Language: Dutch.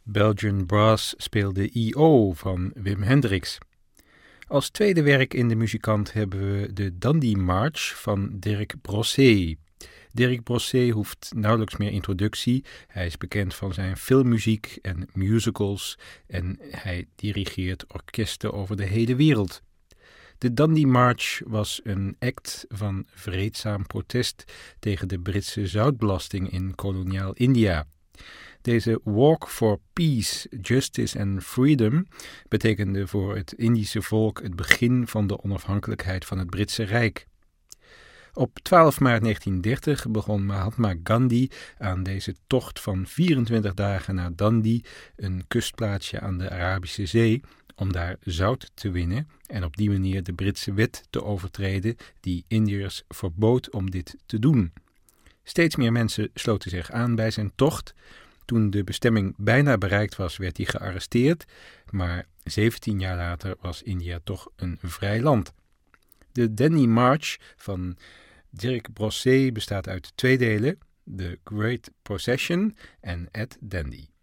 Belgian Brass speelde I.O. van Wim Hendrix. Als tweede werk in de muzikant hebben we de Dandy March van Dirk Brossé. Dirk Brossé hoeft nauwelijks meer introductie. Hij is bekend van zijn filmmuziek en musicals en hij dirigeert orkesten over de hele wereld. De Dandy March was een act van vreedzaam protest tegen de Britse zoutbelasting in koloniaal India. Deze Walk for Peace, Justice and Freedom betekende voor het Indische volk het begin van de onafhankelijkheid van het Britse Rijk. Op 12 maart 1930 begon Mahatma Gandhi aan deze tocht van 24 dagen naar Dundee, een kustplaatsje aan de Arabische Zee, om daar zout te winnen en op die manier de Britse wet te overtreden die Indiërs verbood om dit te doen. Steeds meer mensen sloten zich aan bij zijn tocht. Toen de bestemming bijna bereikt was, werd hij gearresteerd, maar 17 jaar later was India toch een vrij land. De Dandy March van Dirk Brossé bestaat uit 2 delen, The Great Procession en At Dundee.